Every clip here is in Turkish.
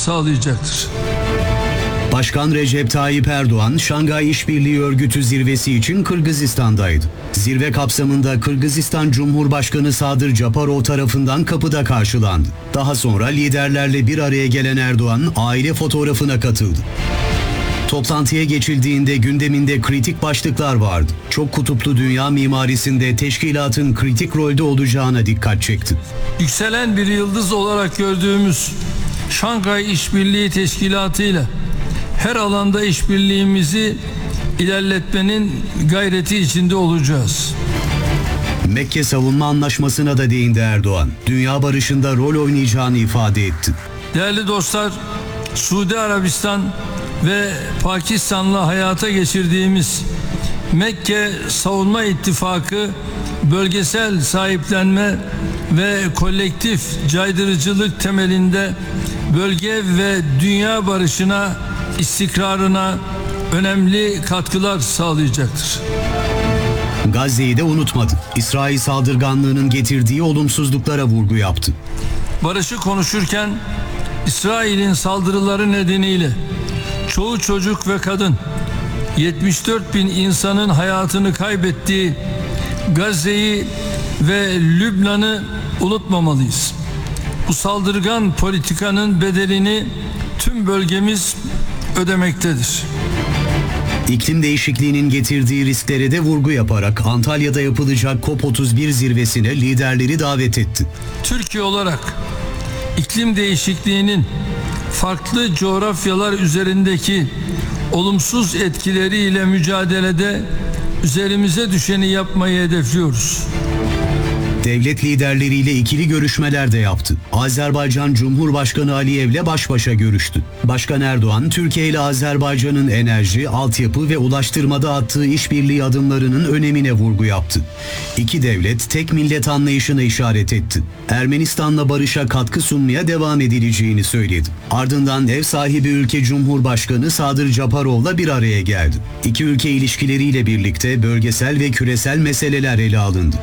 sağlayacaktır. Başkan Recep Tayyip Erdoğan, Şangay İşbirliği Örgütü zirvesi için Kırgızistan'daydı. Zirve kapsamında Kırgızistan Cumhurbaşkanı Sadır Japarov tarafından kapıda karşılandı. Daha sonra liderlerle bir araya gelen Erdoğan, aile fotoğrafına katıldı. Toplantıya geçildiğinde gündeminde kritik başlıklar vardı. Çok kutuplu dünya mimarisinde teşkilatın kritik rolde olacağına dikkat çekti. Yükselen bir yıldız olarak gördüğümüz Şangay İşbirliği Teşkilatı ile her alanda işbirliğimizi ilerletmenin gayreti içinde olacağız. Mekke Savunma Anlaşması'na da değindi Erdoğan. Dünya barışında rol oynayacağını ifade etti. Değerli dostlar, Suudi Arabistan ve Pakistan'la hayata geçirdiğimiz Mekke Savunma İttifakı bölgesel sahiplenme ve kolektif caydırıcılık temelinde bölge ve dünya barışına, istikrarına önemli katkılar sağlayacaktır. Gazze'yi de unutmadı. İsrail saldırganlığının getirdiği olumsuzluklara vurgu yaptı. Barışı konuşurken İsrail'in saldırıları nedeniyle çoğu çocuk ve kadın, 74 bin insanın hayatını kaybettiği Gazze'yi ve Lübnan'ı unutmamalıyız. Bu saldırgan politikanın bedelini tüm bölgemiz ödemektedir. İklim değişikliğinin getirdiği risklere de vurgu yaparak Antalya'da yapılacak COP31 zirvesine liderleri davet etti. Türkiye olarak iklim değişikliğinin farklı coğrafyalar üzerindeki olumsuz etkileriyle mücadelede üzerimize düşeni yapmayı hedefliyoruz. Devlet liderleriyle ikili görüşmeler de yaptı. Azerbaycan Cumhurbaşkanı Aliyev'le baş başa görüştü. Başkan Erdoğan, Türkiye ile Azerbaycan'ın enerji, altyapı ve ulaştırmada attığı işbirliği adımlarının önemine vurgu yaptı. İki devlet tek millet anlayışına işaret etti. Ermenistan'la barışa katkı sunmaya devam edileceğini söyledi. Ardından ev sahibi ülke Cumhurbaşkanı Sadır Japarov'la bir araya geldi. İki ülke ilişkileriyle birlikte bölgesel ve küresel meseleler ele alındı.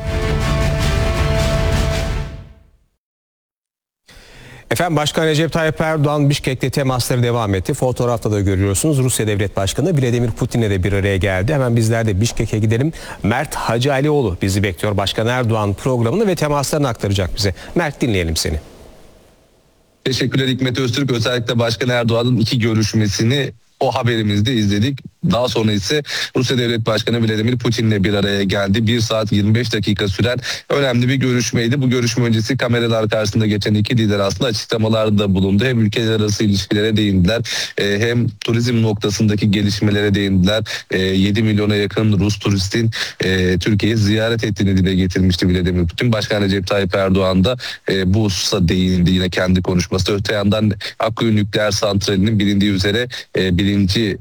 Efendim, Başkan Recep Tayyip Erdoğan Bişkek'te temasları devam etti. Fotoğrafta da görüyorsunuz. Rusya Devlet Başkanı Vladimir Putin'le de bir araya geldi. Hemen bizler de Bişkek'e gidelim. Mert Hacıalioğlu bizi bekliyor. Başkan Erdoğan programını ve temaslarını aktaracak bize. Mert, dinleyelim seni. Teşekkürler Hikmet Öztürk. Özellikle Başkan Erdoğan'ın iki görüşmesini o haberimizde izledik. Daha sonra ise Rusya Devlet Başkanı Vladimir Putin'le bir araya geldi. 1 saat 25 dakika süren önemli bir görüşmeydi. Bu görüşme öncesi kameralar karşısında geçen iki lider aslında açıklamalarda bulundu. Hem ülkeler arası ilişkilere değindiler, hem turizm noktasındaki gelişmelere değindiler. 7 milyona yakın Rus turistin Türkiye'yi ziyaret ettiğini dile getirmişti Vladimir Putin. Başkan Recep Tayyip Erdoğan da bu hususa değindi yine kendi konuşmasında. Öte yandan Akkuyu Nükleer Santrali'nin bilindiği üzere birinci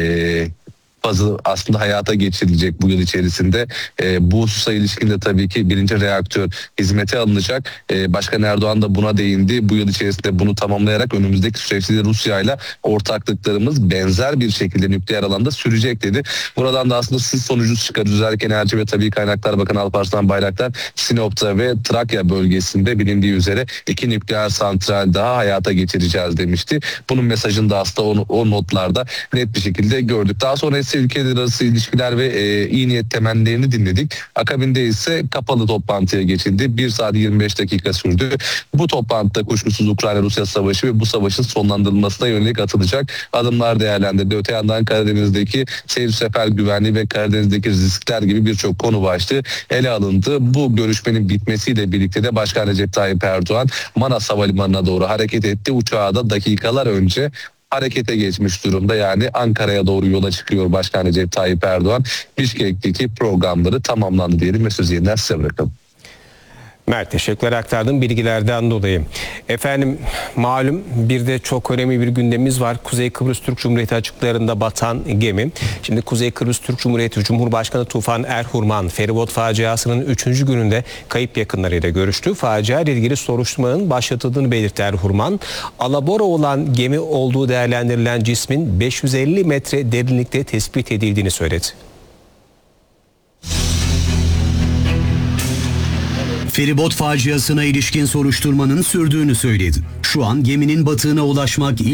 fazı aslında hayata geçirilecek bu yıl içerisinde. Bu hususa ilişkin de tabii ki birinci reaktör hizmete alınacak. Başkan Erdoğan da buna değindi. Bu yıl içerisinde bunu tamamlayarak önümüzdeki süreçte de Rusya ile ortaklıklarımız benzer bir şekilde nükleer alanda sürecek dedi. Buradan da aslında siz sonucu çıkarıyoruz. Özellikle Enerji ve Tabii Kaynaklar Bakanı Alparslan Bayraktar, Sinop'ta ve Trakya bölgesinde bilindiği üzere 2 nükleer santral daha hayata geçireceğiz demişti. Bunun mesajını da aslında o notlarda net bir şekilde gördük. Daha sonra ülkeler arası ilişkiler ve iyi niyet temennilerini dinledik. Akabinde ise kapalı toplantıya geçildi. 1 saat 25 dakika sürdü. Bu toplantıda kuşkusuz Ukrayna-Rusya savaşı ve bu savaşın sonlandırılmasına yönelik atılacak adımlar değerlendirildi. Öte yandan Karadeniz'deki seyir sefer güvenliği ve Karadeniz'deki riskler gibi birçok konu başlığı ele alındı. Bu görüşmenin bitmesiyle birlikte de Başkan Recep Tayyip Erdoğan Manas Havalimanı'na doğru hareket etti. Uçağı da dakikalar önce harekete geçmiş durumda, yani Ankara'ya doğru yola çıkıyor Başkan Recep Tayyip Erdoğan. Bişkek'teki programları tamamlandı diyelim ve sözü yeniden size bırakalım. Mert, teşekkürler aktardığım bilgilerden dolayı. Efendim, malum bir de çok önemli bir gündemimiz var. Kuzey Kıbrıs Türk Cumhuriyeti açıklarında batan gemi. Şimdi Kuzey Kıbrıs Türk Cumhuriyeti Cumhurbaşkanı Tufan Erhurman feribot faciasının 3. gününde kayıp yakınlarıyla görüştü. Facia ile ilgili soruşturmanın başlatıldığını belirtti Erhurman. Alabora olan gemi olduğu değerlendirilen cismin 550 metre derinlikte tespit edildiğini söyledi. Feribot faciasına ilişkin soruşturmanın sürdüğünü söyledi. Şu an geminin batığına ulaşmak